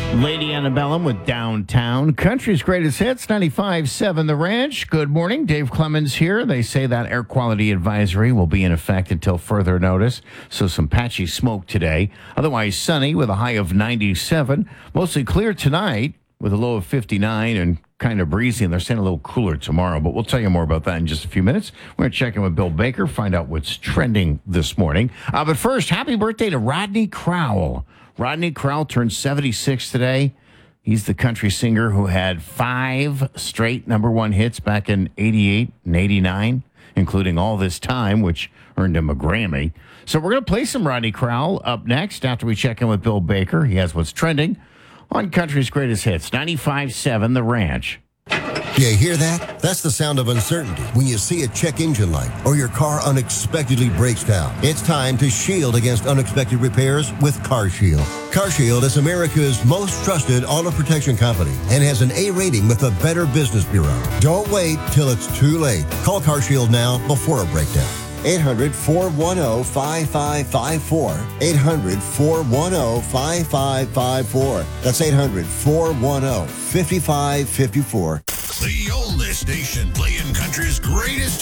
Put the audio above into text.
Lady Antebellum with Downtown. Country's greatest hits, 95.7 The Ranch. Good morning. Dave Clemens here. They say that air quality advisory will be in effect until further notice. So some patchy smoke today. Otherwise sunny with a high of 97. Mostly clear tonight with a low of 59 and kind of breezy. And they're saying a little cooler tomorrow. But we'll tell you more about that in just a few minutes. We're going to check in with Bill Baker, find out what's trending this morning. But first, happy birthday to Rodney Crowell. Rodney Crowell turned 76 today. He's the country singer who had 5 straight number one hits back in 88 and 89, including All This Time, which earned him a Grammy. So we're going to play some Rodney Crowell up next after we check in with Bill Baker. He has what's trending on country's greatest hits, 95.7 The Ranch. You hear that? That's the sound of uncertainty when you see a check engine light or your car unexpectedly breaks down. It's time to shield against unexpected repairs with CarShield. CarShield is America's most trusted auto protection company and has an A rating with the Better Business Bureau. Don't wait till it's too late. Call CarShield now before a breakdown. 800-410-5554. 800-410-5554. That's 800-410-5554. The oldest station playing country's greatest